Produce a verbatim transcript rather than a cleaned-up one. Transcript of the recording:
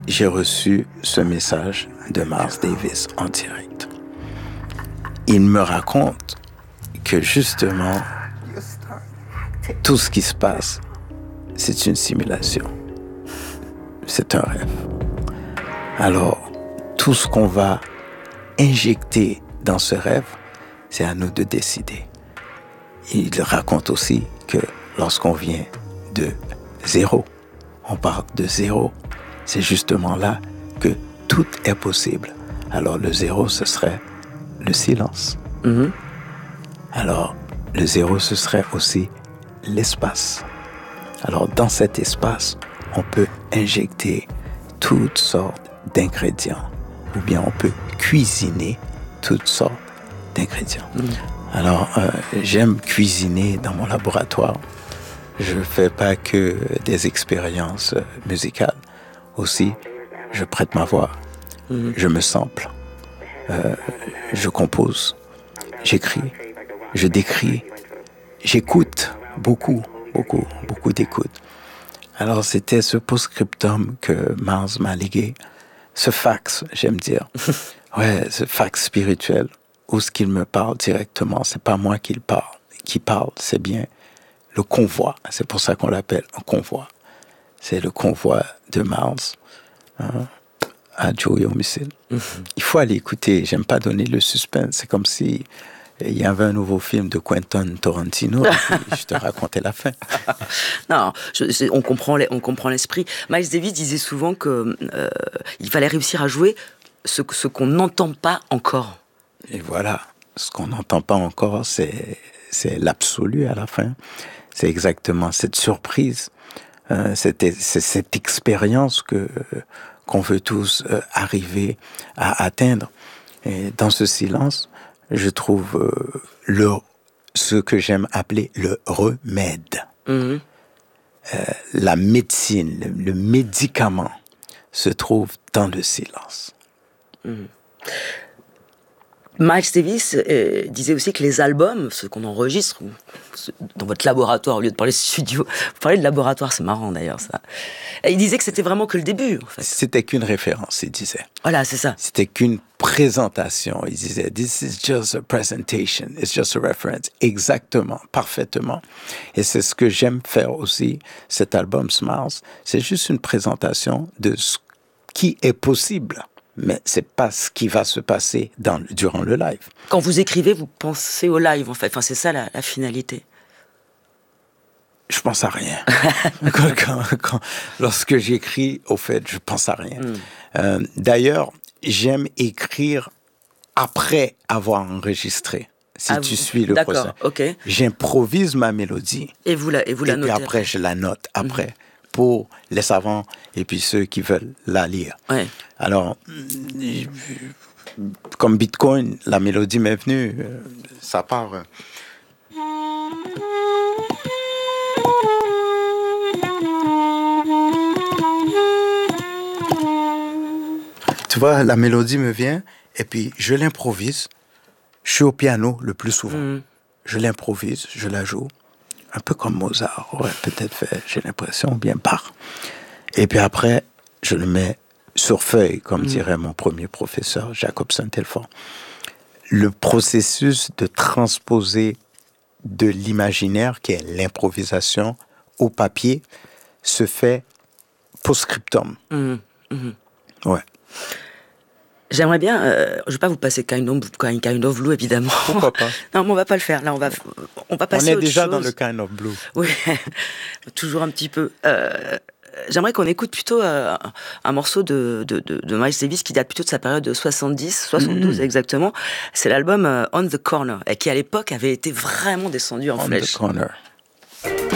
j'ai reçu ce message de Miles Davis en direct. Il me raconte que justement, tout ce qui se passe, c'est une simulation. C'est un rêve. Alors, tout ce qu'on va injecter dans ce rêve, c'est à nous de décider. Il raconte aussi que lorsqu'on vient de zéro, on part de zéro, c'est justement là que tout est possible. Alors le zéro, ce serait le silence. Mm-hmm. Alors le zéro, ce serait aussi l'espace. Alors dans cet espace, on peut injecter toutes sortes d'ingrédients ou bien on peut cuisiner toutes sortes d'ingrédients. Mm. Alors euh, j'aime cuisiner dans mon laboratoire. Je ne fais pas que des expériences musicales. Aussi, je prête ma voix, mm-hmm. je me sample, euh, je compose, j'écris, je décris, j'écoute beaucoup, beaucoup, beaucoup d'écoute. Alors, c'était ce post-scriptum que Miles m'a légué, ce fax, j'aime dire. Ouais, ce fax spirituel, où ce qu'il me parle directement, c'est pas moi qui parle, qui parle, c'est bien le convoi. C'est pour ça qu'on l'appelle un convoi. C'est le convoi de Miles hein, à Joey Homicide. Mm-hmm. Il faut aller écouter. J'aime pas donner le suspense. C'est comme si il y avait un nouveau film de Quentin Tarantino et puis je te racontais la fin. Non, je, on comprend, on comprend l'esprit. Miles Davis disait souvent que euh, il fallait réussir à jouer ce, ce qu'on n'entend pas encore. Et voilà, ce qu'on n'entend pas encore, c'est, c'est l'absolu à la fin. C'est exactement cette surprise. Euh, c'est, c'est cette expérience que, euh, qu'on veut tous euh, arriver à atteindre. Et dans ce silence, je trouve euh, le, ce que j'aime appeler le remède. Mm-hmm. Euh, la médecine, le, le médicament se trouve dans le silence. Mm-hmm. Miles Davis euh, disait aussi que les albums, ceux qu'on enregistre dans votre laboratoire, au lieu de parler de studio, vous parlez de laboratoire, c'est marrant d'ailleurs ça. Il disait que c'était vraiment que le début, en fait. C'était qu'une référence, il disait. Voilà, c'est ça. C'était qu'une présentation. Il disait, this is just a presentation, it's just a reference. Exactement, parfaitement. Et c'est ce que j'aime faire aussi, cet album Smiles. C'est juste une présentation de ce qui est possible. Mais c'est pas ce qui va se passer dans, durant le live. Quand vous écrivez, vous pensez au live, en fait. Enfin, c'est ça la, la finalité. Je pense à rien. quand, quand, quand, lorsque j'écris, au fait, je pense à rien. Mm. Euh, d'ailleurs, j'aime écrire après avoir enregistré. Si ah, tu suis le d'accord, procès. Okay. J'improvise ma mélodie. Et vous la, et vous la et notez. Et puis après, je la note après. Mm. Pour les savants et puis ceux qui veulent la lire. Ouais. Alors, comme Bitcoin, la mélodie m'est venue, ça part. Tu vois, la mélodie me vient et puis je l'improvise. Je suis au piano le plus souvent. Mm. Je l'improvise, je la joue. Un peu comme Mozart aurait peut-être fait, j'ai l'impression, bien Bach. Et puis après, je le mets sur feuille, comme mmh. dirait mon premier professeur, Jacobson Telford. Le processus de transposer de l'imaginaire, qui est l'improvisation, au papier, se fait post-scriptum. Mmh. Mmh. Ouais. J'aimerais bien, euh, je ne vais pas vous passer Kind of, kind of Blue, évidemment. Pourquoi pas? Non, mais on ne va pas le faire. Là, on va, on va passer on est à autre déjà chose. dans le Kind of Blue. Oui, toujours un petit peu. Euh, j'aimerais qu'on écoute plutôt euh, un morceau de, de, de, de Miles Davis qui date plutôt de sa période de soixante-dix, soixante-douze mmh. exactement. C'est l'album euh, On the Corner, et qui à l'époque avait été vraiment descendu en On flèche. the Corner.